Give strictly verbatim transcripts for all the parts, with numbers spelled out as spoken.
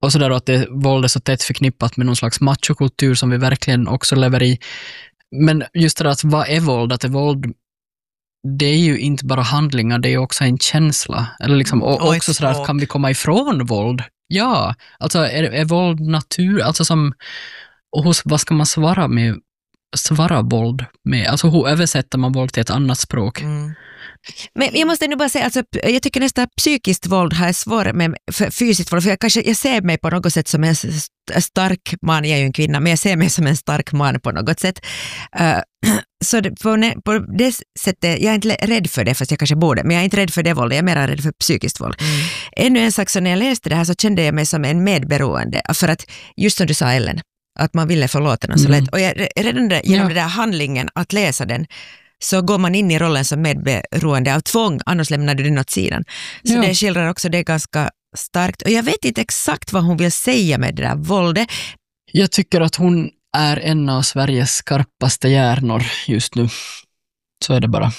och sådär, att det, våld är så tätt förknippat med någon slags machokultur som vi verkligen också lever i. Men just det att vad är våld? Att det är våld, det är ju inte bara handlingar, det är också en känsla. Eller liksom, och, och också sådär, kan vi komma ifrån våld? Ja, alltså är, är våld natur? Alltså som, och hos, vad ska man svara med? Svara våld med? Alltså hur översätter man våld till ett annat språk? Mm. Men jag måste nu bara säga, alltså, jag tycker nästan psykiskt våld har svårt med fysiskt våld, för jag, kanske, jag ser mig på något sätt som en stark man, jag är ju en kvinna, men jag ser mig som en stark man på något sätt. Uh, så det, på, på det sättet, jag är inte rädd för det, fast jag kanske borde, men jag är inte rädd för det våldet, jag är mer rädd för psykiskt våld. Mm. Ännu en sak, så när jag läste det här så kände jag mig som en medberoende, för att just som du sa, Ellen, att man ville förlåta den så mm. lätt. Och jag, redan där, genom ja. den där handlingen, att läsa den, så går man in i rollen som medberoende av tvång, annars lämnar du den åt sidan. Så ja. det skildrar också det ganska starkt. Och jag vet inte exakt vad hon vill säga med det där våldet. Jag tycker att hon är en av Sveriges skarpaste hjärnor just nu. Så är det bara.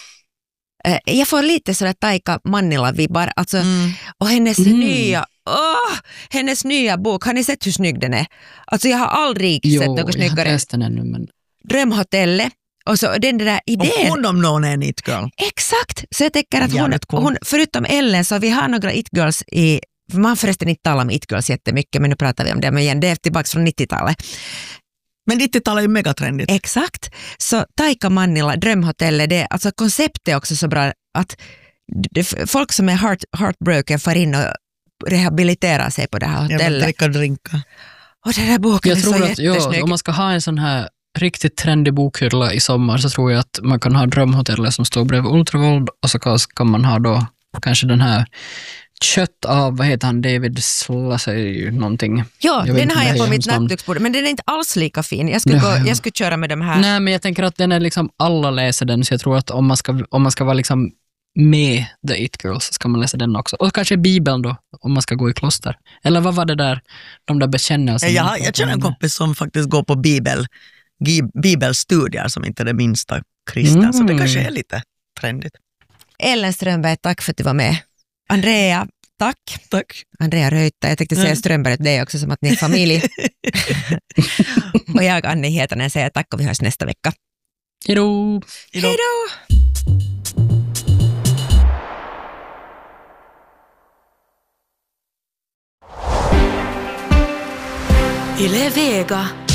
Jag får lite sådär Taika Mannila-vibbar. Alltså, mm. Och hennes mm. nya... Åh, hennes nya bok, har ni sett hur snygg den är? Alltså jag har aldrig jo, sett något snyggare. Jo, jag har läst den ännu, men... Drömhotellet. Och så den där idén. Och hon om någon är en it-girl. Exakt. Så jag tänker att hon, cool. hon, förutom Ellen, så vi har några it-girls i... Man har förresten inte talat om it-girls jättemycket, men nu pratar vi om det. Men igen, det är tillbaka från nittiotalet. Men nittiotalet är ju megatrendigt. Exakt. Så Taika Mannila, Drömhotellet, det, alltså konceptet är också så bra att det, folk som är heart, heartbroken får in och rehabiliterar sig på det här hotellet. Ja, dricka drinkar. Och den här boken jag är tror så att, jättesnygg. Ja, om man ska ha en sån här riktigt trendig bokhylla i sommar, så tror jag att man kan ha Drömhotellet som står bredvid Ultravåld, och så kan man ha då kanske den här Kött av, vad heter han, David Slassey någonting. Ja, den har jag på mitt nattduksbord, men den är inte alls lika fin. Jag skulle, ja, gå, ja. jag skulle köra med de här. Nej, men jag tänker att den är liksom, alla läser den, så jag tror att om man ska, om man ska vara liksom med The It Girls, så ska man läsa den också. Och kanske Bibeln då, om man ska gå i kloster. Eller vad var det där, de där bekännelserna? Jag, jag känner en kompis som faktiskt går på bibel, bibelstudier, som inte är det minsta kristen, mm. så det kanske är lite trendigt. Ellen Strömberg, tack för att du var med. Andrea, tack. Tack. Andrea Röyttä, jag tänkte säga Strömberg till dig också, som att ni är familj. Och jag, Anni Hietanen, säger tack, och vi hörs nästa vecka. Hejdå! Hejdå! Yle Vega.